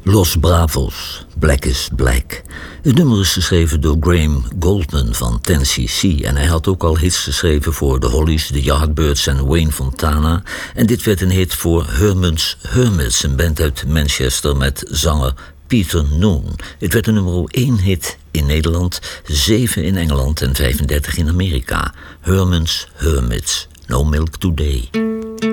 Los Bravos, Black is Black. Het nummer is geschreven door Graham Goldman van 10cc... en hij had ook al hits geschreven voor The Hollies, The Yardbirds en Wayne Fontana. En dit werd een hit voor Herman's Hermits, een band uit Manchester met zanger Peter Noone. Het werd een nummer 1 hit in Nederland, 7 in Engeland en 35 in Amerika. Herman's Hermits, No Milk Today.